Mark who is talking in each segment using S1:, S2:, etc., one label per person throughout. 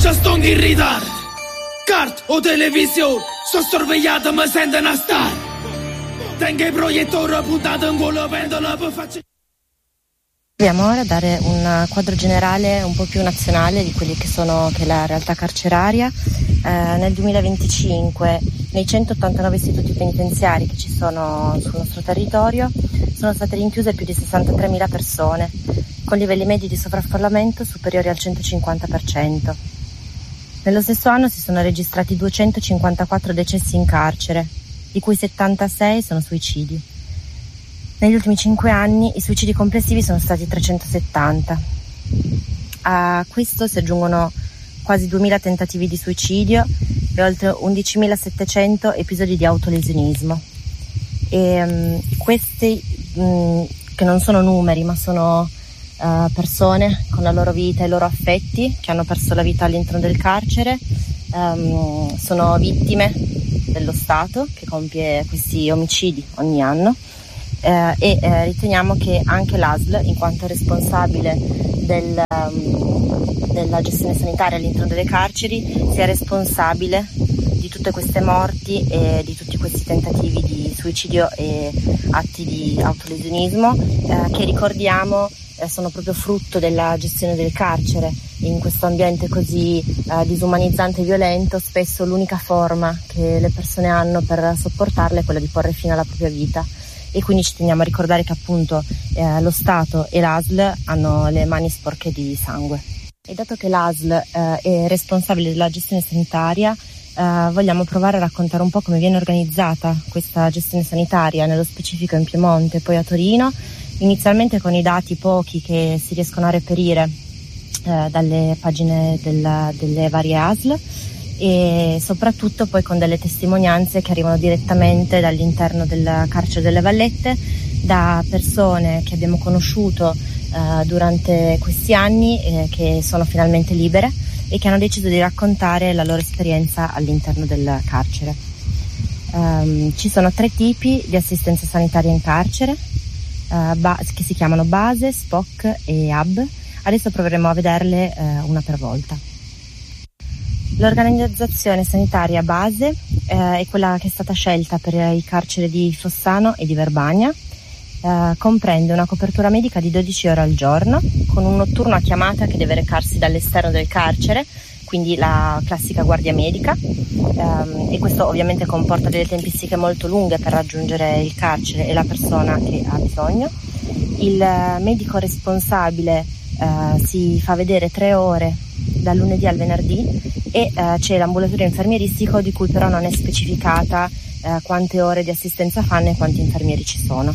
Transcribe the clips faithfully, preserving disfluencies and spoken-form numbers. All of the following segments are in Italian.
S1: Ci sto in ritardo. Cart o televisione, sto sorvegliato, mi sento una star. Tengo il proiettore puntato in quello pendola per faccia.
S2: Proviamo ora a dare un quadro generale un po' più nazionale di quelli che sono che è la realtà carceraria. Eh, nel duemilaventicinque nei centottantanove istituti penitenziari che ci sono sul nostro territorio sono state rinchiuse più di sessantatremila persone, con livelli medi di sovraffollamento superiori al centocinquanta per cento. Nello stesso anno si sono registrati duecentocinquantaquattro decessi in carcere, di cui settantasei sono suicidi. Negli ultimi cinque anni i suicidi complessivi sono stati trecentosettanta. A questo si aggiungono quasi duemila tentativi di suicidio e oltre undicimilasettecento episodi di autolesionismo. E um, questi, um, che non sono numeri, ma sono uh, persone con la loro vita e i loro affetti che hanno perso la vita all'interno del carcere, um, sono vittime dello Stato che compie questi omicidi ogni anno. Eh, e eh, riteniamo che anche l'A S L, in quanto responsabile del, um, della gestione sanitaria all'interno delle carceri, sia responsabile di tutte queste morti e di tutti questi tentativi di suicidio e atti di autolesionismo eh, che ricordiamo eh, sono proprio frutto della gestione del carcere. In questo ambiente così eh, disumanizzante e violento, spesso l'unica forma che le persone hanno per sopportarle è quella di porre fine alla propria vita. E quindi ci teniamo a ricordare che appunto eh, lo Stato e l'A S L hanno le mani sporche di sangue. E dato che l'A S L eh, è responsabile della gestione sanitaria, eh, vogliamo provare a raccontare un po' come viene organizzata questa gestione sanitaria, nello specifico in Piemonte, poi a Torino, inizialmente con i dati pochi che si riescono a reperire eh, dalle pagine della, delle varie A S L, e soprattutto poi con delle testimonianze che arrivano direttamente dall'interno del carcere delle Vallette, da persone che abbiamo conosciuto eh, durante questi anni eh, che sono finalmente libere e che hanno deciso di raccontare la loro esperienza all'interno del carcere. Um, ci sono tre tipi di assistenza sanitaria in carcere uh, ba- che si chiamano base, S P O C e A B. Adesso proveremo a vederle uh, una per volta. L'organizzazione sanitaria base eh, è quella che è stata scelta per i carceri di Fossano e di Verbania. Eh, comprende una copertura medica di dodici ore al giorno, con un notturno a chiamata che deve recarsi dall'esterno del carcere, quindi la classica guardia medica, ehm, e questo ovviamente comporta delle tempistiche molto lunghe per raggiungere il carcere e la persona che ha bisogno. Il medico responsabile eh, si fa vedere tre ore dal lunedì al venerdì e eh, c'è l'ambulatorio infermieristico di cui però non è specificata eh, quante ore di assistenza fanno e quanti infermieri ci sono.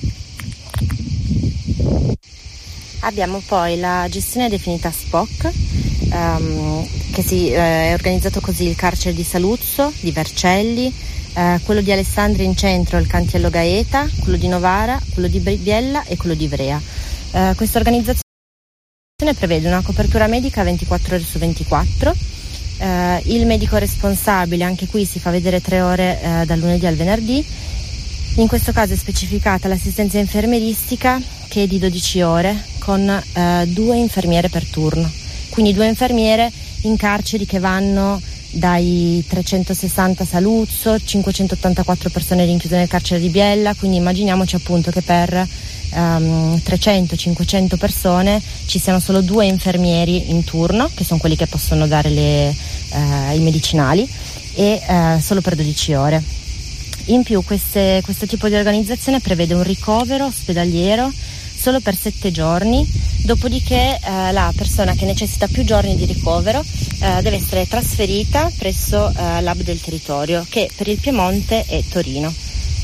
S2: Abbiamo poi la gestione definita S P O C, ehm, che si, eh, è organizzato così il carcere di Saluzzo, di Vercelli, eh, quello di Alessandria in centro, il Cantiello Gaeta, quello di Novara, quello di Biella e quello di Ivrea. Eh, questa organizzazione prevede una copertura medica ventiquattro ore su ventiquattro. Uh, il medico responsabile, anche qui si fa vedere tre ore uh, dal lunedì al venerdì. In questo caso è specificata l'assistenza infermieristica, che è di dodici ore, con uh, due infermiere per turno. Quindi due infermiere in carceri che vanno dai trecentosessanta Saluzzo, cinquecentottantaquattro persone rinchiuse nel carcere di Biella, quindi immaginiamoci appunto che per um, trecento cinquecento persone ci siano solo due infermieri in turno, che sono quelli che possono dare le, uh, i medicinali, e uh, solo per dodici ore. In più queste, questo tipo di organizzazione prevede un ricovero ospedaliero solo per sette giorni, dopodiché eh, la persona che necessita più giorni di ricovero eh, deve essere trasferita presso eh, l'Hub del territorio, che per il Piemonte è Torino.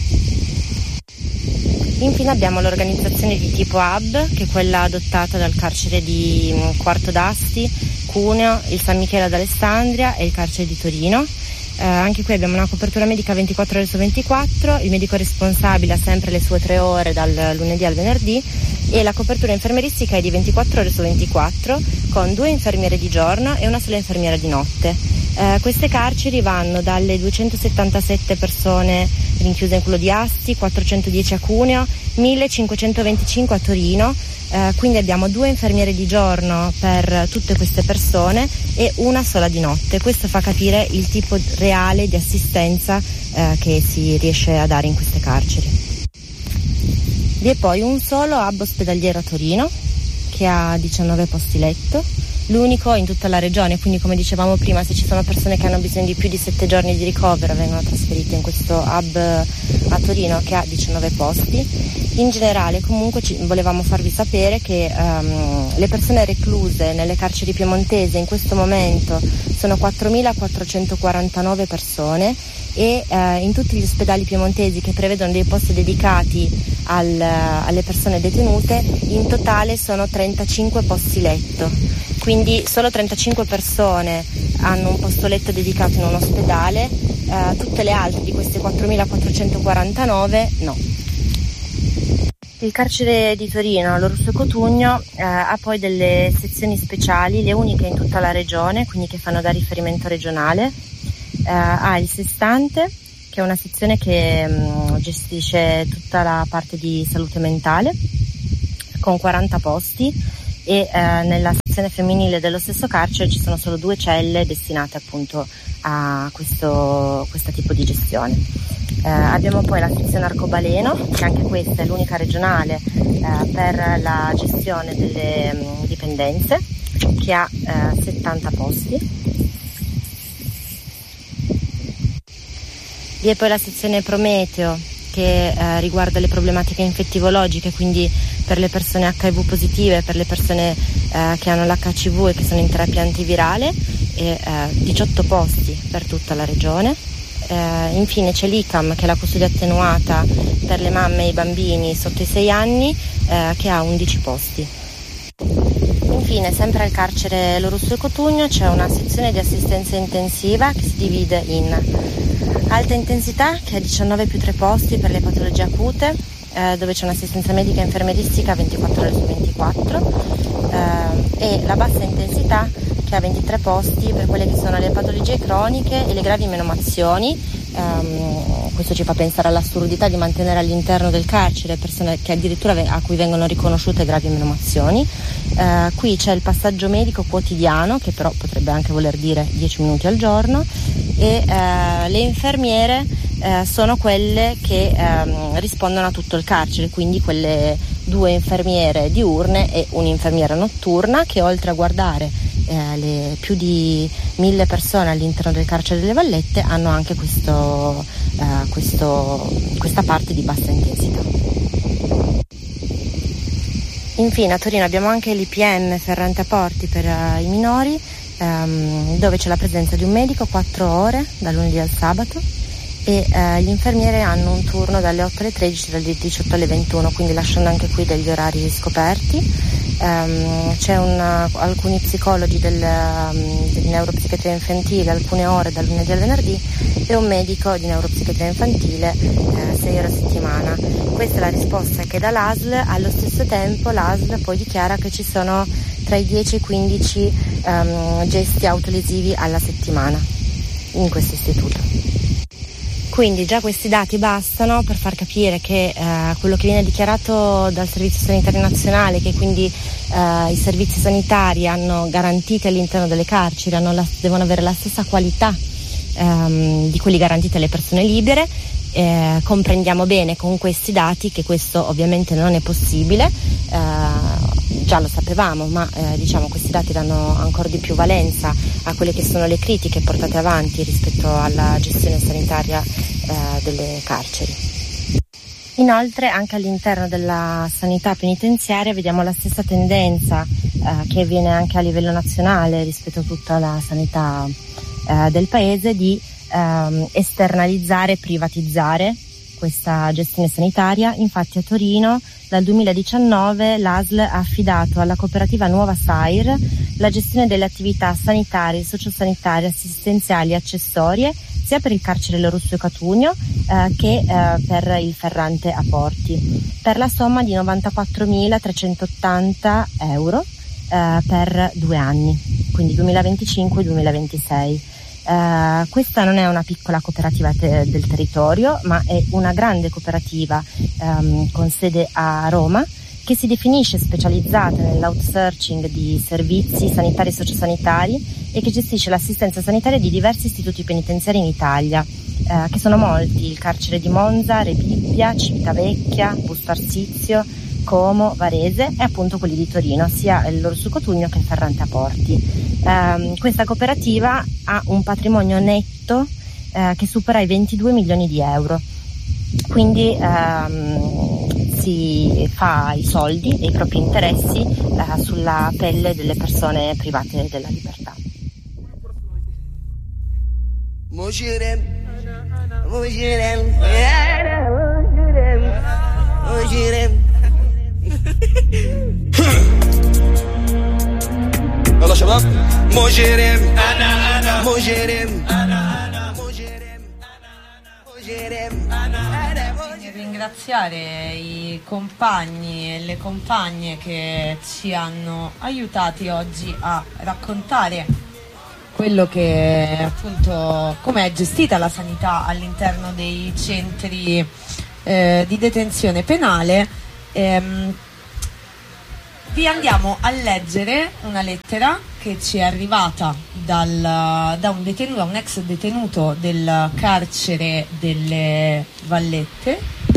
S2: Infine abbiamo l'organizzazione di tipo Hub, che è quella adottata dal carcere di Quarto d'Asti, Cuneo, il San Michele ad Alessandria e il carcere di Torino. Eh, anche qui abbiamo una copertura medica ventiquattro ore su ventiquattro, il medico responsabile ha sempre le sue tre ore dal lunedì al venerdì e la copertura infermieristica è di ventiquattro ore su ventiquattro, con due infermiere di giorno e una sola infermiera di notte. Eh, queste carceri vanno dalle duecentosettantasette persone rinchiuse in quello di Asti, quattrocentodieci a Cuneo, millecinquecentoventicinque a Torino, eh, quindi abbiamo due infermiere di giorno per tutte queste persone e una sola di notte. Questo fa capire il tipo reale di assistenza eh, che si riesce a dare in queste carceri. Vi è poi un solo hub ospedaliero a Torino che ha diciannove posti letto, l'unico in tutta la regione, quindi come dicevamo prima, se ci sono persone che hanno bisogno di più di sette giorni di ricovero vengono trasferite in questo hub a Torino che ha diciannove posti. In generale comunque ci volevamo farvi sapere che um, le persone recluse nelle carceri piemontesi in questo momento sono quattromilaquattrocentoquarantanove persone e uh, in tutti gli ospedali piemontesi che prevedono dei posti dedicati al, alle persone detenute in totale sono trentacinque posti letto. Quindi solo trentacinque persone hanno un posto letto dedicato in un ospedale, eh, tutte le altre di queste quattromilaquattrocentoquarantanove no. Il carcere di Torino, Lorusso e Cotugno, eh, ha poi delle sezioni speciali, le uniche in tutta la regione, quindi che fanno da riferimento regionale. Eh, ha il Sestante, che è una sezione che mh, gestisce tutta la parte di salute mentale, con quaranta posti. E eh, nella sezione femminile dello stesso carcere ci sono solo due celle destinate appunto a questo, questo tipo di gestione. Eh, abbiamo poi la sezione Arcobaleno, che anche questa è l'unica regionale eh, per la gestione delle mh, dipendenze, che ha eh, settanta posti. Vi è poi la sezione Prometeo, che eh, riguarda le problematiche infettivologiche, quindi per le persone acca i vu positive, per le persone eh, che hanno l'acca ci vu e che sono in terapia antivirale, e eh, diciotto posti per tutta la regione. Eh, infine c'è l'I C A M, che è la custodia attenuata per le mamme e i bambini sotto i sei anni, eh, che ha undici posti. Infine, sempre al carcere Lorusso e Cotugno c'è una sezione di assistenza intensiva che si divide in alta intensità, che ha diciannove più tre posti per le patologie acute, eh, dove c'è un'assistenza medica e infermieristica ventiquattro ore su ventiquattro, eh, e la bassa intensità, che ha ventitré posti per quelle che sono le patologie croniche e le gravi menomazioni. Um, questo ci fa pensare all'assurdità di mantenere all'interno del carcere persone che addirittura a cui vengono riconosciute gravi menomazioni. Uh, qui c'è il passaggio medico quotidiano, che però potrebbe anche voler dire dieci minuti al giorno, e uh, le infermiere uh, sono quelle che um, rispondono a tutto il carcere, quindi quelle due infermiere diurne e un'infermiera notturna, che oltre a guardare eh, le più di mille persone all'interno del carcere delle Vallette hanno anche questo, eh, questo, questa parte di bassa intensità. Infine a Torino abbiamo anche l'I P M Ferrante a Porti per uh, i minori, um, dove c'è la presenza di un medico quattro ore dal lunedì al sabato, e uh, gli infermieri hanno un turno dalle otto alle tredici, dalle diciotto alle ventuno, quindi lasciando anche qui degli orari scoperti. Um, c'è una, alcuni psicologi del, um, di neuropsichiatria infantile alcune ore dal lunedì al venerdì, e un medico di neuropsichiatria infantile eh, sei ore a settimana. Questa è la risposta che dà l'A S L. Allo stesso tempo l'A S L poi dichiara che ci sono tra i dieci e i quindici um, gesti autolesivi alla settimana in questo istituto. Quindi già questi dati bastano per far capire che eh, quello che viene dichiarato dal Servizio Sanitario Nazionale, che quindi eh, i servizi sanitari hanno garantiti all'interno delle carceri, hanno la, devono avere la stessa qualità ehm, di quelli garantiti alle persone libere. Eh, comprendiamo bene con questi dati che questo ovviamente non è possibile, eh, già lo sapevamo, ma eh, diciamo questi dati danno ancora di più valenza a quelle che sono le critiche portate avanti rispetto alla gestione sanitaria eh, delle carceri. Inoltre anche all'interno della sanità penitenziaria vediamo la stessa tendenza eh, che avviene anche a livello nazionale rispetto a tutta la sanità eh, del paese, di ehm, esternalizzare e privatizzare questa gestione sanitaria. Infatti a Torino dal duemiladiciannove l'A S L ha affidato alla cooperativa Nuova Sair la gestione delle attività sanitarie, sociosanitarie, assistenziali e accessorie sia per il carcere Lorusso e Cotugno eh, che eh, per il Ferrante a Porti, per la somma di novantaquattromilatrecentottanta euro eh, per due anni, quindi duemilaventicinque duemilaventisei. Uh, questa non è una piccola cooperativa te- del territorio, ma è una grande cooperativa um, con sede a Roma, che si definisce specializzata nell'outsourcing di servizi sanitari e sociosanitari e che gestisce l'assistenza sanitaria di diversi istituti penitenziari in Italia, eh, che sono molti: il carcere di Monza, Rebibbia, Civitavecchia, Busto Arsizio, Como, Varese e appunto quelli di Torino, sia il Loro Cotugno che il Ferrante a Porti. Eh, questa cooperativa ha un patrimonio netto eh, che supera i ventidue milioni di euro, quindi ehm, si fa i soldi e i propri interessi eh, sulla pelle delle persone private della libertà.
S3: يلا شباب مجرم انا انا مجرم انا انا مجرم مجرم انا
S4: ringraziare i compagni e le compagne che ci hanno aiutati oggi a raccontare quello che appunto come è gestita la sanità all'interno dei centri eh, di detenzione penale. Ehm, vi andiamo a leggere una lettera che ci è arrivata dal, da un detenuto, un ex detenuto del carcere delle Vallette,